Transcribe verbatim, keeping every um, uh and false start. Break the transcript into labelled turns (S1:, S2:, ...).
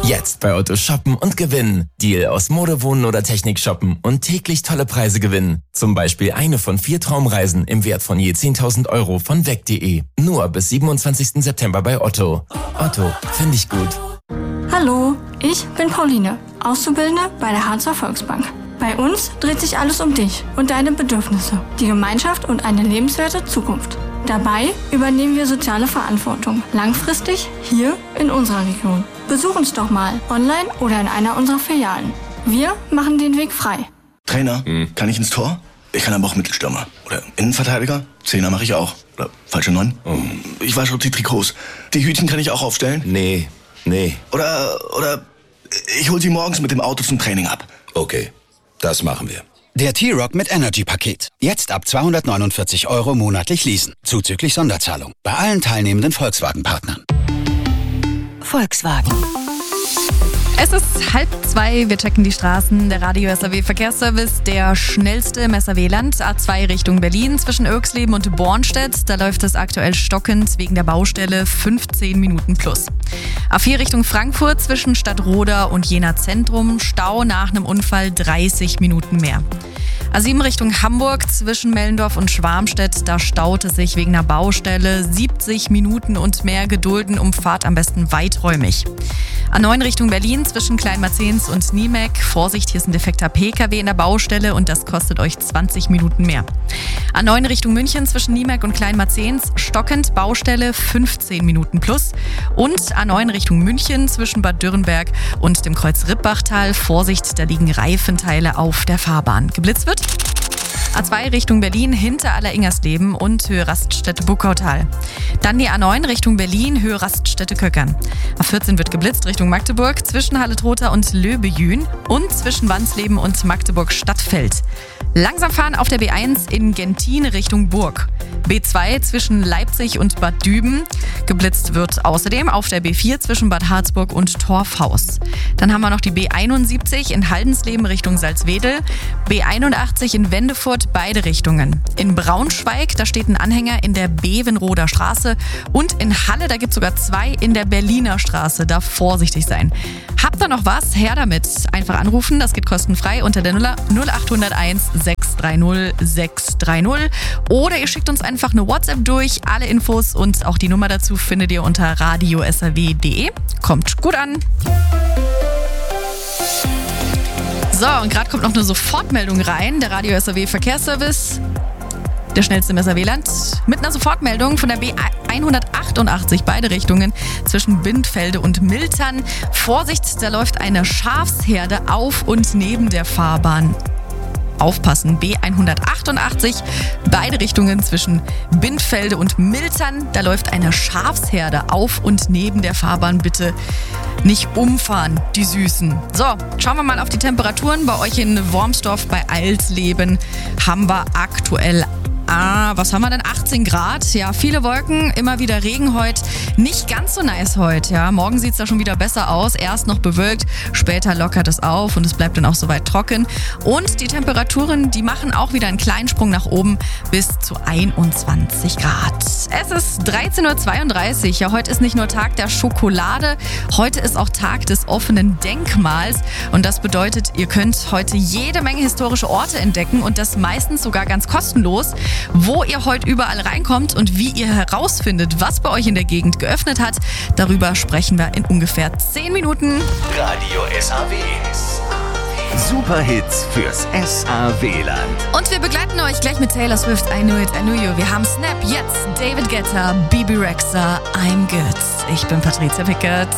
S1: Jetzt bei Otto shoppen und gewinnen. Deal aus Mode, Wohnen oder Technik shoppen und täglich tolle Preise gewinnen. Zum Beispiel eine von vier Traumreisen im Wert von je zehntausend Euro von weg punkt de. Nur bis siebenundzwanzigsten September bei Otto. Otto, finde ich gut.
S2: Hallo, ich bin Pauline, Auszubildende bei der Harzer Volksbank. Bei uns dreht sich alles um dich und deine Bedürfnisse, die Gemeinschaft und eine lebenswerte Zukunft. Dabei übernehmen wir soziale Verantwortung, langfristig hier in unserer Region. Besuch uns doch mal, online oder in einer unserer Filialen. Wir machen den Weg frei.
S3: Trainer, hm. kann ich ins Tor? Ich kann aber auch Mittelstürmer. Oder Innenverteidiger? Zehner mache ich auch. Oder falsche Neun? Oh. Ich wasche auch die Trikots. Die Hütchen kann ich auch aufstellen?
S4: Nee, nee.
S3: Oder, oder ich hol sie morgens mit dem Auto zum Training ab.
S4: Okay, das machen wir.
S5: Der T-Rock mit Energy-Paket. Jetzt ab zweihundertneunundvierzig Euro monatlich leasen. Zuzüglich Sonderzahlung. Bei allen teilnehmenden Volkswagen-Partnern.
S6: Volkswagen. Es ist halb zwei, wir checken die Straßen. Der Radio S R W Verkehrsservice, der schnellste im S R W-Land. A zwei Richtung Berlin zwischen Irxleben und Bornstedt. Da läuft es aktuell stockend wegen der Baustelle, fünfzehn Minuten plus. A vier Richtung Frankfurt zwischen Stadtroda und Jena Zentrum. Stau nach einem Unfall, dreißig Minuten mehr. A sieben Richtung Hamburg zwischen Mellendorf und Schwarmstedt. Da staut es sich wegen einer Baustelle. siebzig Minuten und mehr gedulden, Umfahrt am besten weiträumig. A neun Richtung Berlin zwischen Kleinmarzens und Niemek. Vorsicht, hier ist ein defekter P K W in der Baustelle und das kostet euch zwanzig Minuten mehr. A neun Richtung München zwischen Niemek und Kleinmarzens. Stockend, Baustelle, fünfzehn Minuten plus. Und A neun Richtung München zwischen Bad Dürrenberg und dem Kreuz Rippbachtal. Vorsicht, da liegen Reifenteile auf der Fahrbahn. Geblitzt wird. A zwei Richtung Berlin hinter Aller-Ingersleben und Höhe Raststätte-Buckautal. Dann die A neun Richtung Berlin, Höhe Raststätte-Köckern. A vierzehn wird geblitzt Richtung Magdeburg zwischen Halle-Trotha und Löbejün und zwischen Wansleben und Magdeburg-Stadtfeld. Langsam fahren auf der B eins in Genthin Richtung Burg. B zwei zwischen Leipzig und Bad Düben. Geblitzt wird außerdem auf der B vier zwischen Bad Harzburg und Torfhaus. Dann haben wir noch die B einundsiebzig in Haldensleben Richtung Salzwedel. B einundachtzig in Wendefurt, beide Richtungen. In Braunschweig, da steht ein Anhänger in der Bevenroder Straße. Und in Halle, da gibt es sogar zwei in der Berliner Straße. Da vorsichtig sein. Habt ihr noch was? Her damit. Einfach anrufen, das geht kostenfrei unter der null acht null eins sechs drei null sechs drei null. Oder ihr schickt uns einfach eine WhatsApp durch. Alle Infos und auch die Nummer dazu findet ihr unter radio s r w punkt de. Kommt gut an. So, und gerade kommt noch eine Sofortmeldung rein. Der Radio S R W Verkehrsservice, der schnellste im S R W-Land, mit einer Sofortmeldung von der B hundertachtundachtzig, beide Richtungen, zwischen Bindfelde und Miltern. Vorsicht, da läuft eine Schafsherde auf und neben der Fahrbahn. Aufpassen, B hundertachtundachtzig, beide Richtungen zwischen Bindfelde und Miltern. Da läuft eine Schafsherde auf und neben der Fahrbahn. Bitte nicht umfahren, die Süßen. So, schauen wir mal auf die Temperaturen. Bei euch in Wormsdorf bei Alsleben haben wir aktuell Ah, was haben wir denn? achtzehn Grad. Ja, viele Wolken, immer wieder Regen heute. Nicht ganz so nice heute. Ja, morgen sieht es da schon wieder besser aus. Erst noch bewölkt, später lockert es auf und es bleibt dann auch soweit trocken. Und die Temperaturen, die machen auch wieder einen kleinen Sprung nach oben bis zu einundzwanzig Grad. Es ist dreizehn Uhr zweiunddreißig. Ja, heute ist nicht nur Tag der Schokolade, heute ist auch Tag des offenen Denkmals. Und das bedeutet, ihr könnt heute jede Menge historische Orte entdecken und das meistens sogar ganz kostenlos. Wo ihr heute überall reinkommt und wie ihr herausfindet, was bei euch in der Gegend geöffnet hat, darüber sprechen wir in ungefähr zehn Minuten.
S7: Radio S R W. Superhits fürs S R W-Land.
S6: Und wir begleiten euch gleich mit Taylor Swift, I Knew It, I Knew You. Wir haben Snap, jetzt David Guetta, Bibi Rexha, I'm Good. Ich bin Patricia Pickert.